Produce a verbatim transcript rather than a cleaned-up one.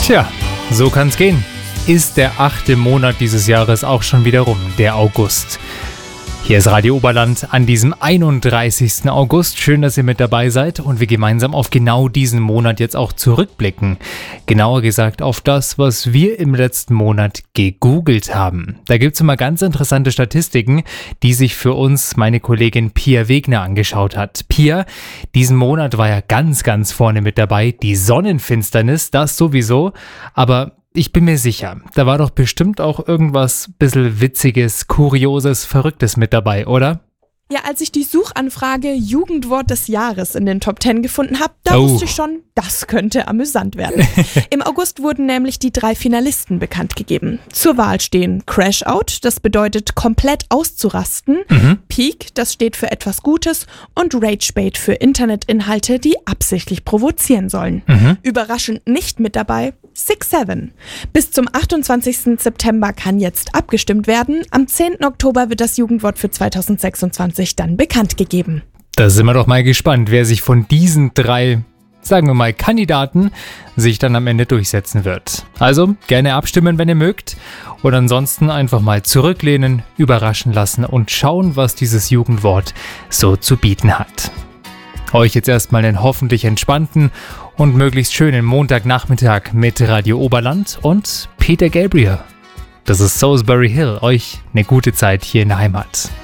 Tja, so kann's gehen. Ist der achte Monat dieses Jahres auch schon wieder rum, der August. Hier ist Radio Oberland an diesem einunddreißigsten August. Schön, dass ihr mit dabei seid und wir gemeinsam auf genau diesen Monat jetzt auch zurückblicken. Genauer gesagt auf das, was wir im letzten Monat gegoogelt haben. Da gibt's immer ganz interessante Statistiken, die sich für uns meine Kollegin Pia Wegner angeschaut hat. Pia, diesen Monat war ja ganz, ganz vorne mit dabei. Die Sonnenfinsternis, das sowieso, aber ich bin mir sicher, da war doch bestimmt auch irgendwas bisschen Witziges, Kurioses, Verrücktes mit dabei, oder? Ja, als ich die Suchanfrage Jugendwort des Jahres in den Top Ten gefunden habe, da Oh. wusste ich schon, das könnte amüsant werden. Im August wurden nämlich die drei Finalisten bekannt gegeben. Zur Wahl stehen Crash Out, das bedeutet komplett auszurasten, Mhm. Peak, das steht für etwas Gutes und Ragebait für Internetinhalte, die absichtlich provozieren sollen. Mhm. Überraschend nicht mit dabei Six Seven. Bis zum achtundzwanzigsten September kann jetzt abgestimmt werden. Am zehnten Oktober wird das Jugendwort für zweitausendsechsundzwanzig dann bekannt gegeben. Da sind wir doch mal gespannt, wer sich von diesen drei, sagen wir mal, Kandidaten sich dann am Ende durchsetzen wird. Also gerne abstimmen, wenn ihr mögt. Und ansonsten einfach mal zurücklehnen, überraschen lassen und schauen, was dieses Jugendwort so zu bieten hat. Euch jetzt erstmal einen hoffentlich entspannten und möglichst schönen Montagnachmittag mit Radio Oberland und Peter Gabriel. Das ist Salisbury Hill. Euch eine gute Zeit hier in der Heimat.